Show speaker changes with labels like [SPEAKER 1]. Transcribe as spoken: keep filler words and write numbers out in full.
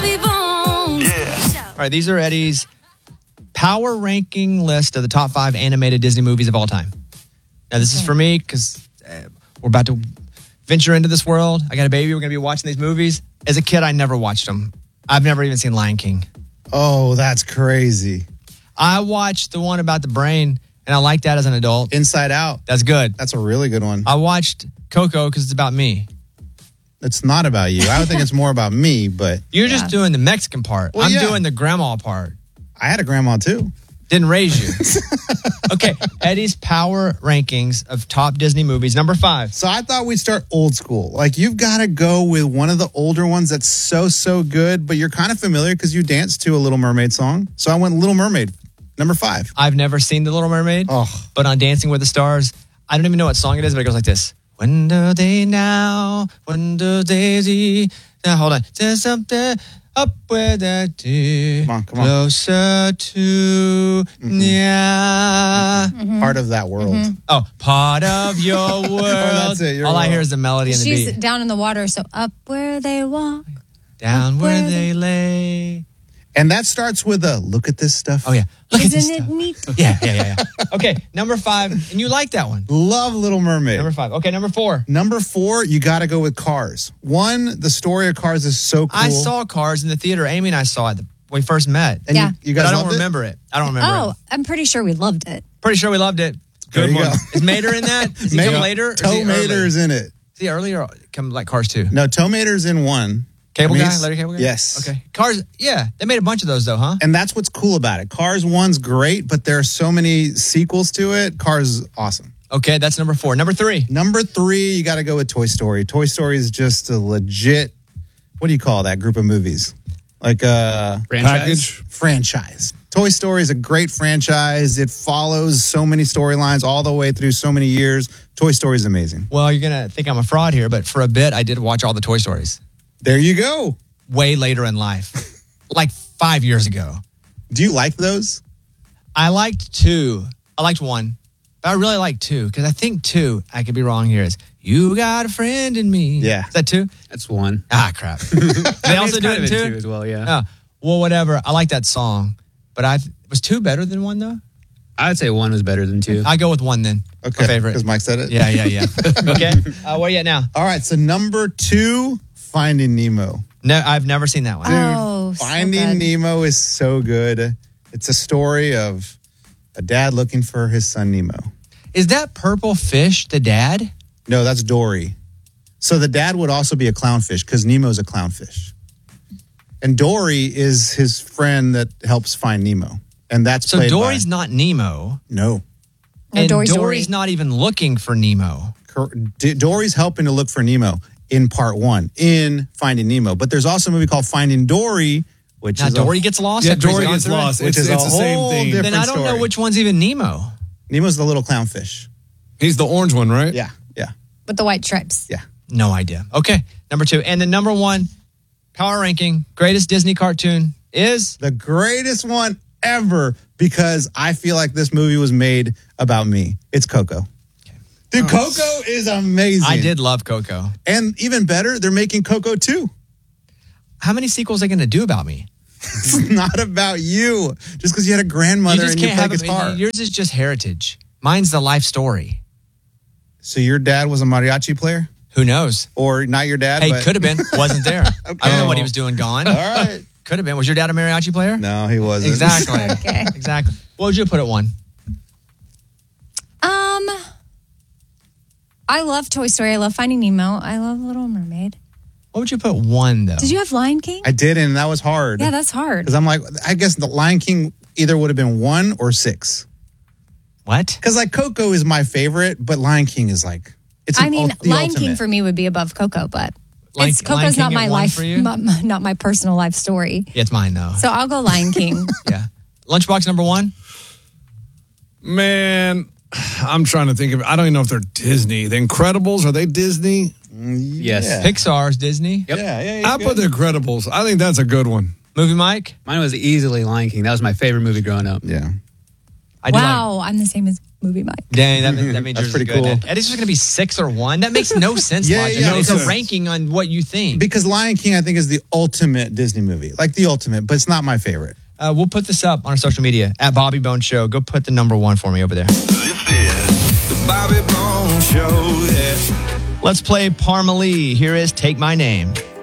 [SPEAKER 1] Bobby Bones.
[SPEAKER 2] Yeah. All right, these are Eddie's power ranking list of the top five animated Disney movies of all time. Now, this is for me because uh, we're about to venture into this world. I got a baby. We're going to be watching these movies. As a kid, I never watched them. I've never even seen Lion King.
[SPEAKER 3] Oh, that's crazy.
[SPEAKER 2] I watched the one about the brain, and I liked that as an adult.
[SPEAKER 3] Inside Out.
[SPEAKER 2] That's good.
[SPEAKER 3] That's a really good one.
[SPEAKER 2] I watched Coco because it's about me.
[SPEAKER 3] It's not about you. I would think it's more about me, but...
[SPEAKER 2] You're just doing the Mexican part.
[SPEAKER 3] Well,
[SPEAKER 2] I'm
[SPEAKER 3] yeah.
[SPEAKER 2] doing the grandma part.
[SPEAKER 3] I had a grandma, too.
[SPEAKER 2] Didn't raise you. Okay, Eddie's power rankings of top Disney movies. Number five.
[SPEAKER 3] So I thought we'd start old school. Like, you've got to go with one of the older ones that's so, so good, but you're kind of familiar because you danced to a Little Mermaid song. So I went Little Mermaid, number five.
[SPEAKER 2] I've never seen The Little Mermaid,
[SPEAKER 3] oh.
[SPEAKER 2] but on Dancing with the Stars, I don't even know what song it is, but it goes like this. When do they now? When do they see? Now, hold on. There's something up where that do.
[SPEAKER 3] Come on, come on.
[SPEAKER 2] Closer to,
[SPEAKER 3] Mm-hmm.
[SPEAKER 2] yeah.
[SPEAKER 3] Mm-hmm. Part of that world.
[SPEAKER 4] Mm-hmm.
[SPEAKER 2] Oh, part of your world.
[SPEAKER 3] Oh, that's it. You're
[SPEAKER 2] All I
[SPEAKER 3] wrong.
[SPEAKER 2] hear is the melody and the
[SPEAKER 4] She's
[SPEAKER 2] beat.
[SPEAKER 4] down in the water, so up where they walk.
[SPEAKER 2] Down where,
[SPEAKER 4] where
[SPEAKER 2] they lay.
[SPEAKER 3] And that starts with a look at this stuff.
[SPEAKER 2] Oh, yeah. Look at this
[SPEAKER 4] Isn't it
[SPEAKER 2] stuff.
[SPEAKER 4] neat?
[SPEAKER 2] Yeah, yeah, yeah, yeah. Okay, number five. And you like that one.
[SPEAKER 3] Love Little Mermaid.
[SPEAKER 2] Number five. Okay, number four.
[SPEAKER 3] Number four, you got to go with Cars. One, the story of Cars is so cool.
[SPEAKER 2] I saw Cars in the theater. Amy and I saw it when we first met.
[SPEAKER 3] And
[SPEAKER 4] Yeah.
[SPEAKER 3] you, you
[SPEAKER 2] But
[SPEAKER 3] guys
[SPEAKER 2] I don't
[SPEAKER 3] loved it?
[SPEAKER 2] remember it? I don't remember
[SPEAKER 4] Oh,
[SPEAKER 2] it.
[SPEAKER 4] I'm pretty sure we loved it.
[SPEAKER 2] Pretty sure we loved it.
[SPEAKER 3] There
[SPEAKER 2] Good
[SPEAKER 3] you
[SPEAKER 2] one.
[SPEAKER 3] go.
[SPEAKER 2] Is Mater in that? Is he
[SPEAKER 3] Mater-
[SPEAKER 2] come later? Or is he
[SPEAKER 3] Toe
[SPEAKER 2] early?
[SPEAKER 3] Mater's in it.
[SPEAKER 2] Is he early or come like Cars two?
[SPEAKER 3] No, Toe Mater's in one.
[SPEAKER 2] Cable
[SPEAKER 3] I mean,
[SPEAKER 2] guy?
[SPEAKER 3] he's-
[SPEAKER 2] Later cable guy?
[SPEAKER 3] Yes.
[SPEAKER 2] Okay. Cars, yeah. They made a bunch of those though, huh?
[SPEAKER 3] And that's what's cool about it. Cars one's great, but there are so many sequels to it. Cars is awesome.
[SPEAKER 2] Okay, that's number four. Number three.
[SPEAKER 3] Number three, you got to go with Toy Story. Toy Story is just a legit, what do you call that group of movies? Like a
[SPEAKER 5] Franchise?
[SPEAKER 3] franchise. Toy Story is a great franchise. It follows so many storylines all the way through so many years. Toy Story is amazing.
[SPEAKER 2] Well, you're going to think I'm a fraud here, but for a bit, I did watch all the Toy Stories.
[SPEAKER 3] There you go.
[SPEAKER 2] Way later in life. Like five years ago.
[SPEAKER 3] Do you like those?
[SPEAKER 2] I liked two. I liked one. But I really like two because I think two, I could be wrong here, is You Got a Friend in Me.
[SPEAKER 3] Yeah.
[SPEAKER 2] Is that two?
[SPEAKER 5] That's one.
[SPEAKER 2] Ah, crap. They also do it in two?
[SPEAKER 5] as well, yeah.
[SPEAKER 2] Oh, well, whatever. I like that song. But I was two better than one, though?
[SPEAKER 5] I'd say one was better than two.
[SPEAKER 2] I go with one then.
[SPEAKER 3] Okay.
[SPEAKER 2] My favorite.
[SPEAKER 3] Because Mike said it?
[SPEAKER 2] Yeah, yeah, yeah. Okay. Uh, where are you at now?
[SPEAKER 3] All right. So number two, Finding Nemo.
[SPEAKER 2] No, I've never seen that one.
[SPEAKER 4] Oh, so
[SPEAKER 3] Finding
[SPEAKER 4] good.
[SPEAKER 3] Nemo is so good. It's a story of a dad looking for his son Nemo.
[SPEAKER 2] Is that purple fish the dad?
[SPEAKER 3] No, that's Dory. So the dad would also be a clownfish because Nemo's a clownfish. And Dory is his friend that helps find Nemo. And that's
[SPEAKER 2] So
[SPEAKER 3] played
[SPEAKER 2] Dory's
[SPEAKER 3] by,
[SPEAKER 2] not Nemo.
[SPEAKER 3] No.
[SPEAKER 4] No,
[SPEAKER 2] And
[SPEAKER 4] Dory's
[SPEAKER 2] Dory's
[SPEAKER 4] Dory.
[SPEAKER 2] not even looking for Nemo.
[SPEAKER 3] Cor- D- Dory's helping to look for Nemo in part one, in Finding Nemo. But there's also a movie called Finding Dory, which
[SPEAKER 2] Now
[SPEAKER 3] is
[SPEAKER 2] Dory
[SPEAKER 3] a,
[SPEAKER 2] gets lost.
[SPEAKER 5] Yeah,
[SPEAKER 2] after he's
[SPEAKER 5] Dory
[SPEAKER 2] gone
[SPEAKER 5] gets
[SPEAKER 2] through it?
[SPEAKER 5] lost.
[SPEAKER 3] which
[SPEAKER 5] It's,
[SPEAKER 3] is
[SPEAKER 5] it's
[SPEAKER 3] a
[SPEAKER 5] the same
[SPEAKER 3] whole
[SPEAKER 5] thing.
[SPEAKER 3] different
[SPEAKER 2] Then I don't
[SPEAKER 3] story.
[SPEAKER 2] know which one's even Nemo.
[SPEAKER 3] Nemo's the little clownfish.
[SPEAKER 5] He's the orange one, right?
[SPEAKER 3] Yeah, yeah,
[SPEAKER 4] With the white stripes.
[SPEAKER 3] yeah.
[SPEAKER 2] No idea. Okay, number two. And the number one power ranking, greatest Disney cartoon is...
[SPEAKER 3] The greatest one ever because I feel like this movie was made about me. It's Coco. Dude, Coco is amazing.
[SPEAKER 2] I did love Coco.
[SPEAKER 3] And even better, they're making Coco two.
[SPEAKER 2] How many sequels are they going to do about me?
[SPEAKER 3] It's not about you. Just because you had a
[SPEAKER 2] You
[SPEAKER 3] grandmother
[SPEAKER 2] just
[SPEAKER 3] and you
[SPEAKER 2] can't
[SPEAKER 3] play
[SPEAKER 2] have
[SPEAKER 3] guitar.
[SPEAKER 2] a, yours is just heritage. Mine's the life story.
[SPEAKER 3] So your dad was a mariachi player?
[SPEAKER 2] Who knows?
[SPEAKER 3] Or not your dad,
[SPEAKER 2] Hey,
[SPEAKER 3] but...
[SPEAKER 2] could have been. Wasn't there. I don't know what he was doing gone.
[SPEAKER 3] All right.
[SPEAKER 2] Could have been. Was your dad a mariachi player?
[SPEAKER 3] No, he wasn't.
[SPEAKER 2] Exactly.
[SPEAKER 4] Okay.
[SPEAKER 2] Exactly. What would you put at one?
[SPEAKER 4] Um, I love Toy Story. I love Finding Nemo. I love Little Mermaid.
[SPEAKER 2] What would you put one, though?
[SPEAKER 4] Did you have Lion King?
[SPEAKER 3] I did, and that was hard.
[SPEAKER 4] Yeah, that's hard.
[SPEAKER 3] Because I'm like, I guess the Lion King either would have been one or six.
[SPEAKER 2] What?
[SPEAKER 3] Because like Coco is my favorite, but Lion King is like, it's
[SPEAKER 4] I
[SPEAKER 3] an
[SPEAKER 4] mean,
[SPEAKER 3] ul- the
[SPEAKER 4] Lion
[SPEAKER 3] ultimate.
[SPEAKER 4] King for me would be above Coco, but
[SPEAKER 2] Lion-
[SPEAKER 4] it's
[SPEAKER 2] Lion
[SPEAKER 4] Coco's
[SPEAKER 2] King
[SPEAKER 4] not
[SPEAKER 2] at
[SPEAKER 4] my
[SPEAKER 2] one
[SPEAKER 4] life,
[SPEAKER 2] for you?
[SPEAKER 4] not, not my personal life story.
[SPEAKER 2] Yeah, it's mine, though.
[SPEAKER 4] So I'll go Lion King.
[SPEAKER 2] Yeah. Lunchbox number one?
[SPEAKER 6] Man, I'm trying to think of. I don't even know if they're Disney. The Incredibles, are they Disney?
[SPEAKER 5] Yes.
[SPEAKER 3] Yeah.
[SPEAKER 2] Pixar's Disney.
[SPEAKER 5] Yep.
[SPEAKER 3] Yeah, yeah, yeah.
[SPEAKER 6] I put the Incredibles. I think that's a good one.
[SPEAKER 2] Movie Mike?
[SPEAKER 5] Mine was easily Lion King. That was my favorite movie growing up.
[SPEAKER 3] Yeah.
[SPEAKER 2] I did
[SPEAKER 4] Wow, I'm the same as movie, Mike.
[SPEAKER 2] Dang, that, that means
[SPEAKER 3] That's
[SPEAKER 2] yours
[SPEAKER 3] pretty
[SPEAKER 2] is good.
[SPEAKER 3] cool.
[SPEAKER 2] Eddie's just going to be six or one. That makes no sense.
[SPEAKER 3] Yeah,
[SPEAKER 2] Logic.
[SPEAKER 3] yeah,
[SPEAKER 2] No, it's
[SPEAKER 3] no
[SPEAKER 2] a
[SPEAKER 3] sense.
[SPEAKER 2] ranking on what you think.
[SPEAKER 3] Because Lion King, I think, is the ultimate Disney movie. Like the ultimate, but it's not my favorite.
[SPEAKER 2] Uh, we'll put this up on our social media at Bobby Bone Show. Go put the number one for me over there.
[SPEAKER 1] This is the Bobby Bone Show. Yeah.
[SPEAKER 2] Let's play Parmalee. Here is Take My Name.